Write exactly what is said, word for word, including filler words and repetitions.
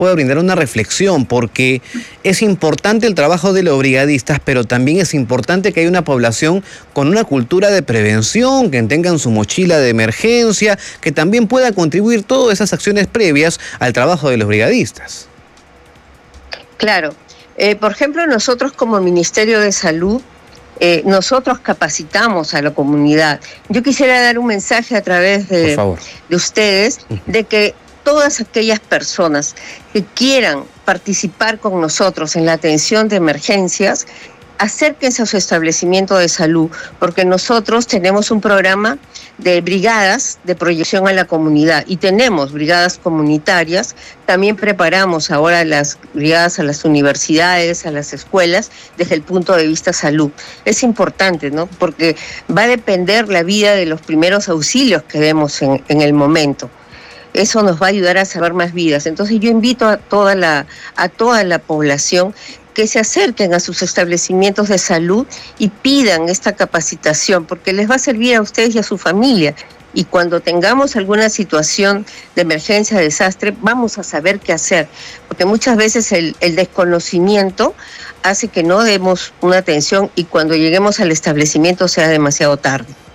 pueda brindar una reflexión, porque es importante el trabajo de los brigadistas, pero también es importante que haya una población con una cultura de prevención, que tengan su mochila de emergencia, que también pueda contribuir todas esas acciones previas al trabajo de los brigadistas. Claro. Eh, por ejemplo, nosotros como Ministerio de Salud, eh, nosotros capacitamos a la comunidad. Yo quisiera dar un mensaje a través de, de ustedes, de que todas aquellas personas que quieran participar con nosotros en la atención de emergencias, acérquense a su establecimiento de salud, porque nosotros tenemos un programa de brigadas de proyección a la comunidad y tenemos brigadas comunitarias. También preparamos ahora las brigadas a las universidades, a las escuelas, desde el punto de vista salud. Es importante, ¿no? Porque va a depender la vida de los primeros auxilios que demos en, en el momento. Eso nos va a ayudar a salvar más vidas. Entonces yo invito a toda la, a toda la población que se acerquen a sus establecimientos de salud y pidan esta capacitación, porque les va a servir a ustedes y a su familia. Y cuando tengamos alguna situación de emergencia, desastre, vamos a saber qué hacer, porque muchas veces el, el desconocimiento hace que no demos una atención y cuando lleguemos al establecimiento sea demasiado tarde.